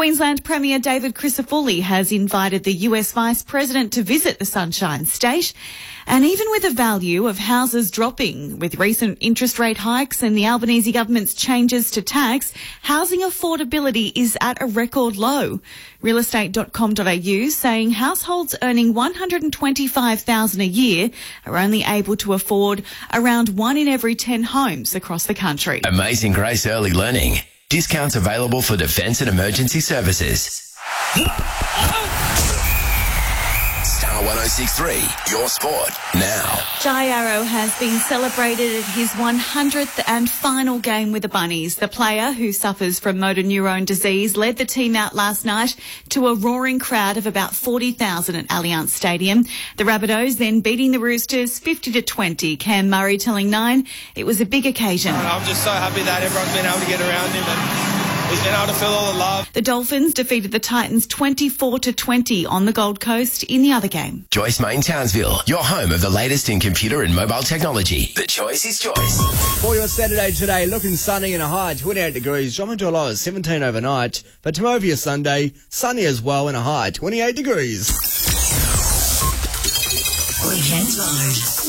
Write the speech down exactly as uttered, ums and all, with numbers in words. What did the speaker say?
Queensland Premier David Crisafulli has invited the U S Vice President to visit the Sunshine State. And even with the value of houses dropping, with recent interest rate hikes and the Albanese government's changes to tax, housing affordability is at a record low. real estate dot com dot a u saying households earning one hundred twenty-five thousand dollars a year are only able to afford around one in every ten homes across the country. Amazing Grace Early Learning. Discounts available for defence and emergency services. Star one oh six point three, your sport now. Jai Arrow has been celebrated at his one hundredth and final game with the Bunnies. The player, who suffers from motor neurone disease, led the team out last night to a roaring crowd of about forty thousand at Allianz Stadium. The Rabbitohs then beating the Roosters fifty to twenty. Cam Murray telling Nine it was a big occasion. I'm just so happy that everyone's been able to get around him and he's been able to feel all the love. The Dolphins defeated the Titans twenty-four to twenty on the Gold Coast in the other game. Joyce Main Townsville, your home of the latest in computer and mobile technology. The choice is choice. For your Saturday today, looking sunny and a high of twenty-eight degrees. Drummond low is seventeen overnight. But tomorrow for your Sunday, sunny as well and a high twenty-eight degrees. Weekend mode.